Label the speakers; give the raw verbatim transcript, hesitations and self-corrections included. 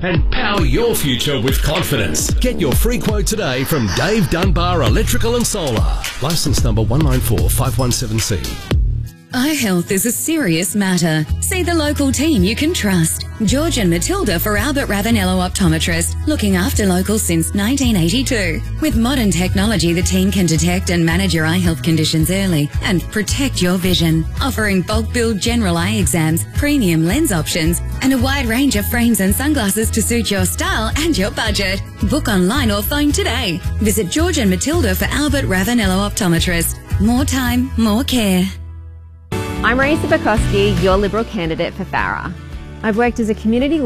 Speaker 1: and power your future with confidence. Get your free quote today from Dave Dunbar Electrical and Solar. Licence number one nine four five one seven C.
Speaker 2: Eye health is a serious matter. See the local team you can trust. George and Matilda for Albert Ravanello Optometrist, looking after locals since nineteen eighty-two. With modern technology, the team can detect and manage your eye health conditions early and protect your vision. Offering bulk billed general eye exams, premium lens options, and a wide range of frames and sunglasses to suit your style and your budget. Book online or phone today. Visit George and Matilda for Albert Ravanello Optometrist. More time, more care.
Speaker 3: I'm Marisa Bukowski, your Liberal candidate for Farrer. I've worked as a community